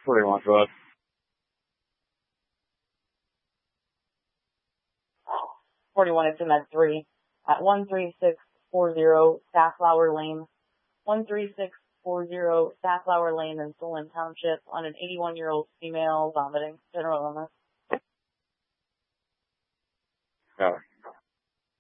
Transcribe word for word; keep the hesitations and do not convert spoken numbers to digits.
forty-one, go ahead. forty-one, it's in that three. At one three six four zero Safflower Lane. one three six four zero Safflower Lane in Solon Township on an eighty-one-year-old female vomiting. General illness. Got it.